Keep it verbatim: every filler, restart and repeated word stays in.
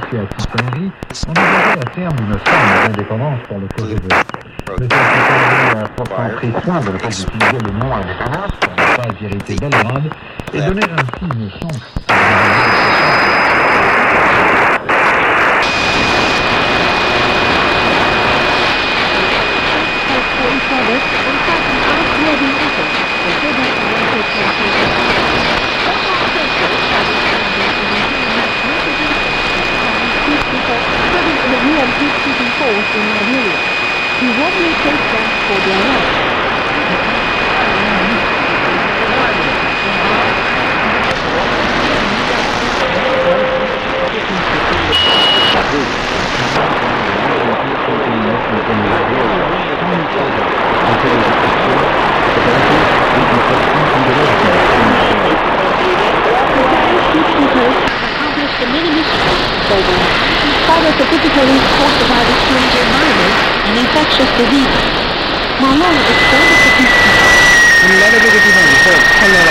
confiée à Thierry Henry, envisageait à terme une forme d'indépendance pour le K G B. Le Thierry Henry a pourtant pris soin de ne pas utiliser le nom indépendance pour ne pas irriter Belgrade et donner ainsi une chance à la He warmly takes them for their life. Accomplished the many missions program. Father specifically caused by the strange environment and infectious diseases. 马龙 expanded the peace. 你来了这个地方以后，看到